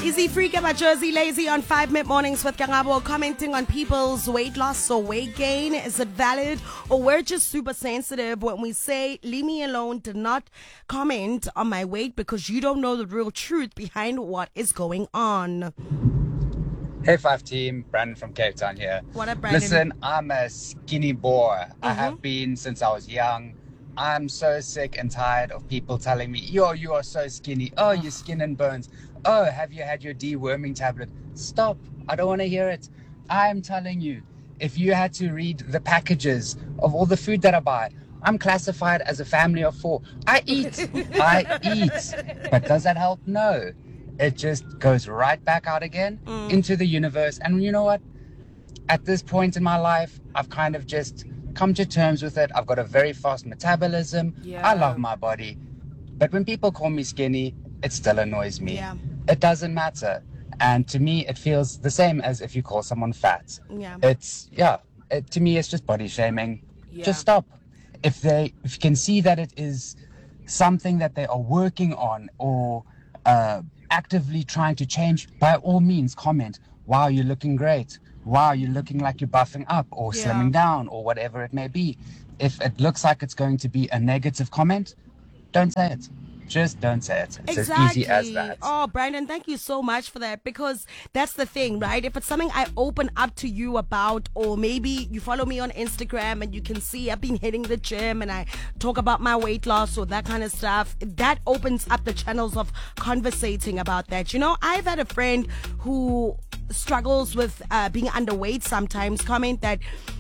Izzy Freak about Jersey Lazy on 5 Mid Mornings with Kangabo, commenting on people's weight loss or weight gain. Is it valid, or we're just super sensitive when we say, leave me alone, do not comment on my weight because you don't know the real truth behind what is going on? Hey 5 team, Brandon from Cape Town here. What up, Brandon? Listen, I'm a skinny boy. I have been since I was young. I'm so sick and tired of people telling me, yo, you are so skinny. Oh, your skin and bones. Oh, have you had your deworming tablet? Stop. I don't want to hear it. I'm telling you, if you had to read the packages of all the food that I buy, I'm classified as a family of 4. I eat. I eat. But does that help? No. It just goes right back out again into the universe. And you know what? At this point in my life, I've kind of just come to terms with it. I've got a very fast metabolism. Yeah. I love my body. But when people call me skinny, it still annoys me. Yeah. It doesn't matter. And to me, it feels the same as if you call someone fat. Yeah. To me, it's just body shaming. Yeah. Just stop. If you can see that it is something that they are working on or actively trying to change, by all means comment, wow, you're looking great. Wow, you're looking like you're buffing up or slimming down or whatever it may be. If it looks like it's going to be a negative comment, don't say it. Just don't say it. It's as easy as that. Oh, Brandon, thank you so much for that, because that's the thing, right? If it's something I open up to you about, or maybe you follow me on Instagram and you can see I've been hitting the gym and I talk about my weight loss or that kind of stuff, that opens up the channels of conversating about that. You know, I've had a friend who struggles with being underweight sometimes comment that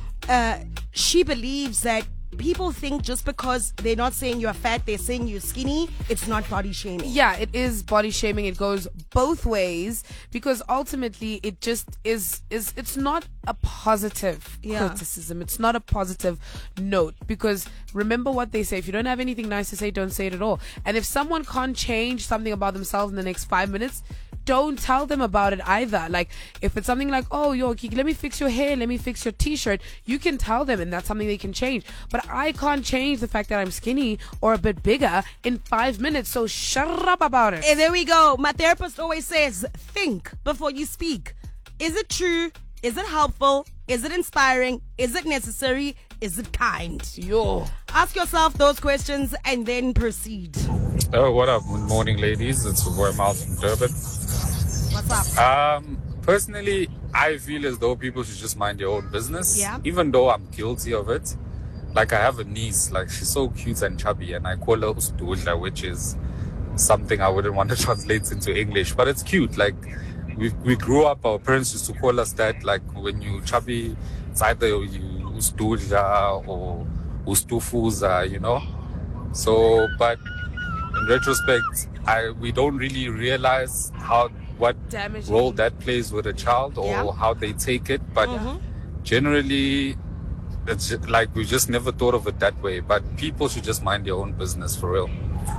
she believes that people think just because they're not saying you're fat, they're saying you're skinny, it's not body shaming. Yeah, it is body shaming. It goes both ways, because ultimately it just is it's not a positive criticism. It's not a positive note, because remember what they say, if you don't have anything nice to say, don't say it at all. And if someone can't change something about themselves in the next 5 minutes, don't tell them about it either. Like, if it's something like, oh, yo, let me fix your hair, let me fix your t-shirt, you can tell them, and that's something they can change. But I can't change the fact that I'm skinny or a bit bigger in 5 minutes, so shut up about it. And there we go. My therapist always says, think before you speak. Is it true? Is it helpful? Is it inspiring? Is it necessary? Is it kind? Yo. Ask yourself those questions and then proceed. Oh, what up? Good morning, ladies. It's your boy Miles from Durban. What's up? Personally, I feel as though people should just mind their own business. Yeah. Even though I'm guilty of it. Like, I have a niece, like, she's so cute and chubby, and I call her Ustudla, which is something I wouldn't want to translate into English, but it's cute. Like, we grew up, our parents used to call us that. Like, when you chubby, it's either you Ustudla or Ustufuza, you know? So, but in retrospect, we don't really realize what Damaging. role that plays with a child or how they take it. But generally, it's just, like, we just never thought of it that way. But people should just mind their own business, for real.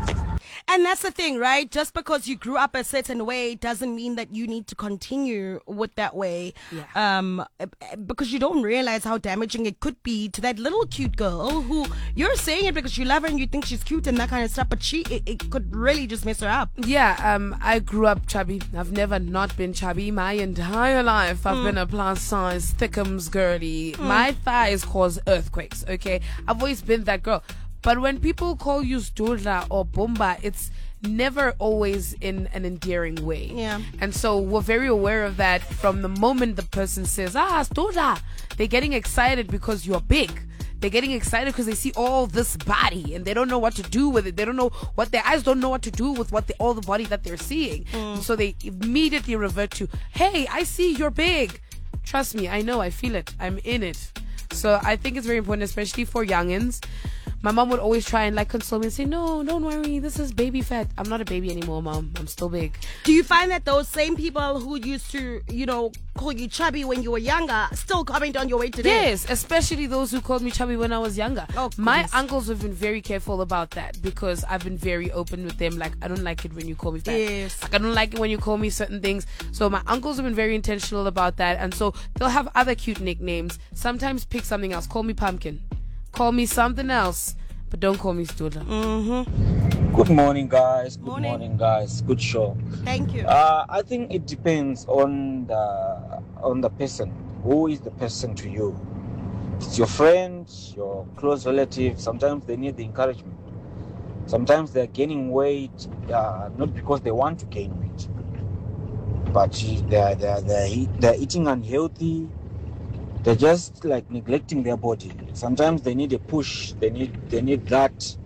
And that's the thing, right? Just because you grew up a certain way doesn't mean that you need to continue with that way. Yeah. Because you don't realize how damaging it could be to that little cute girl who you're saying it because you love her and you think she's cute and that kind of stuff, but it could really just mess her up. Yeah, I grew up chubby. I've never not been chubby my entire life. I've been a plus size, thickums girly. My thighs cause earthquakes, okay? I've always been that girl. But when people call you Stodla or Bomba, it's never always in an endearing way. Yeah. And so we're very aware of that from the moment the person says, Stodla. They're getting excited because you're big. They're getting excited because they see all this body and they don't know what to do with it. They don't know their eyes don't know what to do with all the body that they're seeing. So they immediately revert to, hey, I see you're big. Trust me, I know, I feel it. I'm in it. So I think it's very important, especially for youngins. My mom would always try and console me and say, no, don't worry, this is baby fat. I'm not a baby anymore, Mom. I'm still big. Do you find that those same people who used to, call you chubby when you were younger still comment on your weight today? Yes, especially those who called me chubby when I was younger. Oh, my uncles have been very careful about that, because I've been very open with them. Like, I don't like it when you call me fat. Yes. Like, I don't like it when you call me certain things. So my uncles have been very intentional about that. And so they'll have other cute nicknames. Sometimes pick something else. Call me Pumpkin. Call me something else. But don't call me Stoda. Good morning, guys. Good Morning. morning, guys. Good show. Thank you. I think it depends on the person. Who is the person to you? It's your friend, your close relative. Sometimes they need the encouragement. Sometimes they're gaining weight, not because they want to gain weight, but they're eating unhealthy. They're just like neglecting their body. Sometimes they need a push. They need that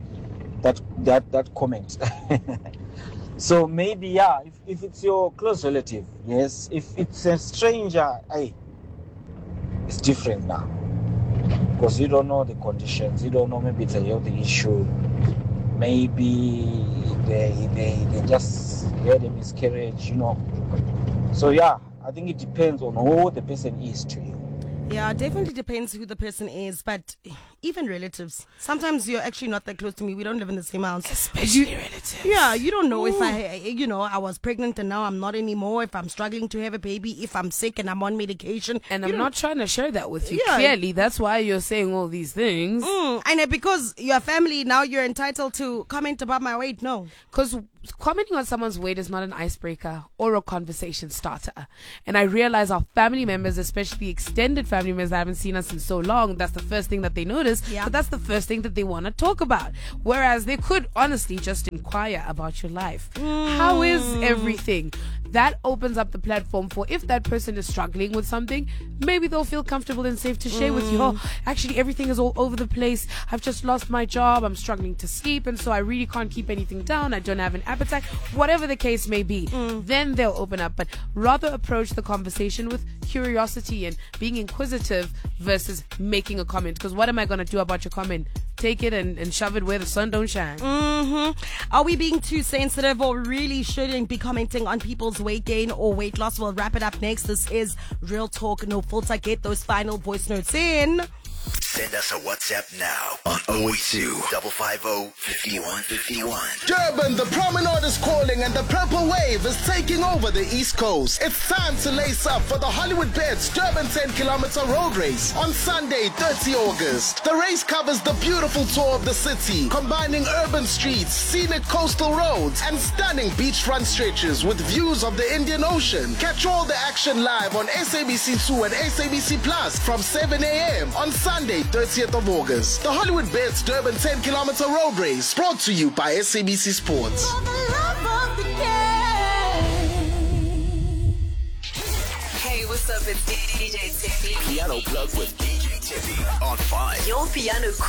comment. So maybe, yeah, if it's your close relative, yes. If it's a stranger, it's different now, because you don't know the conditions. You don't know, maybe it's a healthy issue, maybe they just had a miscarriage, So yeah, I think it depends on who the person is to you. Yeah, it definitely depends who the person is, but even relatives. Sometimes you're actually not that close to me. We don't live in the same house. Especially relatives. Yeah, you don't know if I was pregnant and now I'm not anymore, if I'm struggling to have a baby, if I'm sick and I'm on medication. And I'm not trying to share that with you. Yeah. Clearly, that's why you're saying all these things. And because you're family, now you're entitled to comment about my weight. No. Because commenting on someone's weight is not an icebreaker or a conversation starter. And I realize our family members, especially extended family members that haven't seen us in so long, that's the first thing that they notice. Yeah. But that's the first thing that they want to talk about. Whereas they could honestly just inquire about your life. How is everything? That opens up the platform for, if that person is struggling with something, maybe they'll feel comfortable and safe to share with you. Oh, actually everything is all over the place. I've just lost my job. I'm struggling to sleep, and so I really can't keep anything down. I don't have an appetite. Whatever the case may be, then they'll open up. But rather approach the conversation with curiosity and being inquisitive versus making a comment. Because what am I going to do about your comment? Take it and shove it where the sun don't shine. Are we being too sensitive, or really shouldn't be commenting on people's weight gain or weight loss? We'll wrap it up next. This is Real Talk, No Filter. Get those final voice notes in. Send us a WhatsApp now on 082 550 5151. Durban, the promenade is calling and the purple wave is taking over the East Coast. It's time to lace up for the Hollywood Bets Durban 10-kilometer road race on Sunday, 30 August. The race covers the beautiful tour of the city, combining urban streets, scenic coastal roads, and stunning beachfront stretches with views of the Indian Ocean. Catch all the action live on SABC2 and SABC Plus from 7 a.m. on Sunday, 30th of August. The Hollywood Bets Durban 10-kilometer road race, brought to you by SABC Sports. Hey, what's up? It's DJ Tiffy. Piano Plug with DJ Tiffy on 5. Your piano